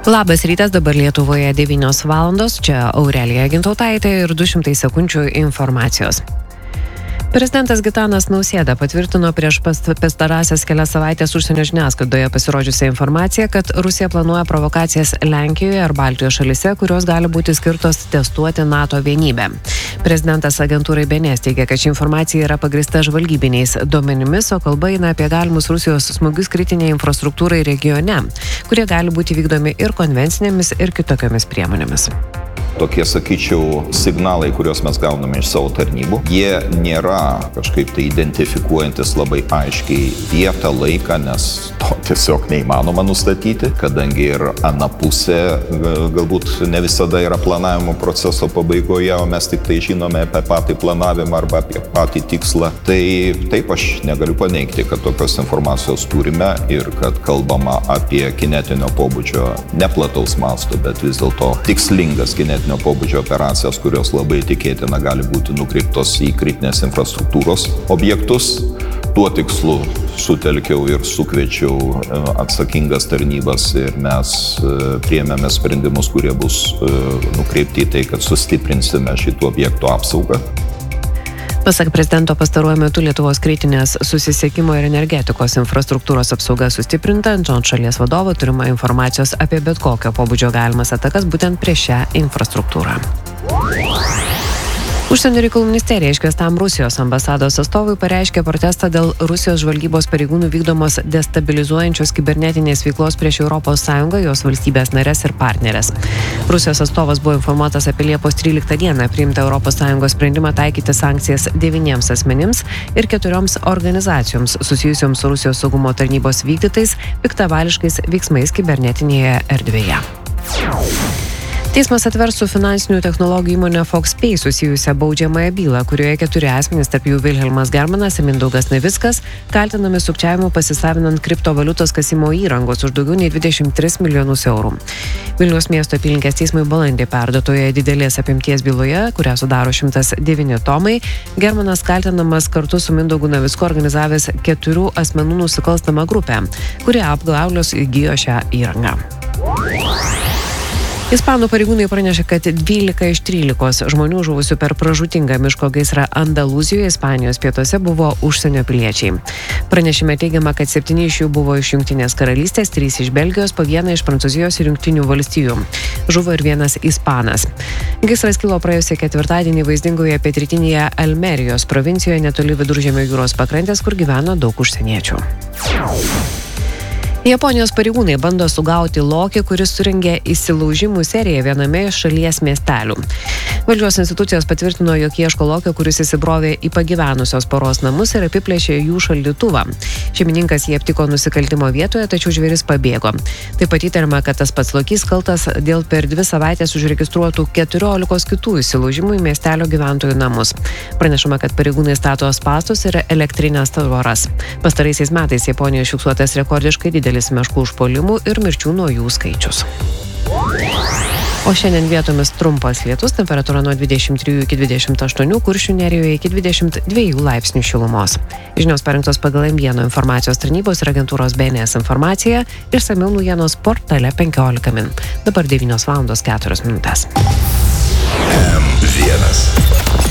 Labas rytas, dabar Lietuvoje 9 valandos, čia Aurelija Gintautaitė ir 200 sekundžių informacijos. Prezidentas Gitanas Nausėda patvirtino prieš pastarąsias kelias savaitės užsienio žiniasklaidoje pasirodžiusią informaciją, kad Rusija planuoja provokacijas Lenkijoje ar Baltijos šalyse, kurios gali būti skirtos testuoti NATO vienybę. Prezidentas agentūrai BNS teigia, kad ši informacija yra pagrįsta žvalgybiniais duomenimis, o kalba eina apie galimus Rusijos smūgius kritiniai infrastruktūrai regione, kurie gali būti vykdomi ir konvencinėmis, ir kitokiomis priemonėmis. Tokie, sakyčiau, signalai, kuriuos mes gauname iš savo tarnybų, jie nėra kažkaip tai identifikuojantis labai aiškiai vietą, laiką, nes to tiesiog neįmanoma nustatyti, kadangi ir ana pusė galbūt ne visada yra planavimo proceso pabaigoje, o mes tik tai žinome apie patį planavimą arba apie patį tikslą. Tai taip, aš negaliu paneigti, kad tokios informacijos turime ir kad kalbama apie kinetinio pobūdžio neplataus masto, bet vis dėlto tikslingas kinetinio pobūdžio operacijas, kurios labai tikėtina gali būti nukreiptos į kritinės infrastruktūros objektus. Tuo tikslu sutelkiau ir sukviečiau atsakingas tarnybas ir mes priėmėme sprendimus, kurie bus nukreipti į tai, kad sustiprinsime šitų objektų apsaugą. Pasak prezidento, pastaruoju metu Lietuvos kritinės susisiekimo ir energetikos infrastruktūros apsauga sustiprinta, ant šalies vadovo turima informacijos apie bet kokio pobūdžio galimas atakas būtent prieš šią infrastruktūrą. Užsienio reikalų ministerija iškviestam Rusijos ambasados atstovui pareiškė protestą dėl Rusijos žvalgybos pareigūnų vykdomos destabilizuojančios kibernetinės veiklos prieš ES, jos valstybės narės ir partnerės. Rusijos atstovas buvo informuotas apie Liepos 13 dieną priimtą ES sprendimą taikyti sankcijas 9 asmenims ir 4 organizacijoms susijusioms su Rusijos saugumo tarnybos vykdytais piktavališkais veiksmais kibernetinėje erdvėje. Teismas atvers su finansinių technologijų įmonė FoxPay susijusią baudžiamąją bylą, kurioje 4 asmenys, tarp jų Vilhelmas Germanas ir Mindaugas Navickas, kaltinami sukčiavimu pasisavinant kriptovaliutos kasimo įrangos už daugiau nei 23 milijonus eurų. Vilniaus miesto apylinkės teismui balandį perduotoje didelės apimties byloje, kurią sudaro 109 tomai, Germanas kaltinamas kartu su Mindaugu Navicku organizavęs 4 asmenų nusikalstamą grupę, kurie apgaulios įgijo šią įrangą. Ispanų pareigūnai pranešė, kad 12 iš 13 žmonių žuvusių per pražūtingą miško gaisrą Andalūzijoje, Ispanijos pietuose, buvo užsienio piliečiai. Pranešime teigiama, kad 7 iš jų buvo iš Jungtinės karalystės, 3 iš Belgijos, po 1 iš Prancūzijos ir Jungtinių valstijų. Žuvo ir 1 ispanas. Gaisras kilo praėjusią ketvirtadienį vaizdingoje pietrytinėje Almerijos provincijoje netoli Viduržemio jūros pakrantės, kur gyvena daug užsieniečių. Japonijos pareigūnai bando sugauti lokį, kuris surengė įsilaužimų seriją viename iš šalies miestelių. Valdžios institucijos patvirtino, jog ieško lokio, kuris įsibrovė į pagyvenusios poros namus ir apiplėšė jų šaldytuvą. Šeimininkas jį aptiko nusikaltimo vietoje, tačiau žvėris pabėgo. Taip pat įtariama, kad tas pats lokys kaltas dėl per 2 savaitės užregistruotų 14 kitų įsilaužimų į miestelio gyventojų namus. Pranešama, kad pareigūnai stato spąstus ir elektrinės tvoras. Pastaraisiais metais Japonijoje fiksuotas rekordiškai didelis meškų užpuolimų ir mirčių nuo jų skaičius. O šiandien vietomis trumpas lietus, temperatūra nuo 23 iki 28, Kuršių nerijoje iki 22 laipsnių šilumos. Žinios parengtos pagal M1 informacijos tarnybos ir agentūros BNS informaciją, išsamiau naujienos portale 15 min. Dabar 9 valandos 4 minutės. M1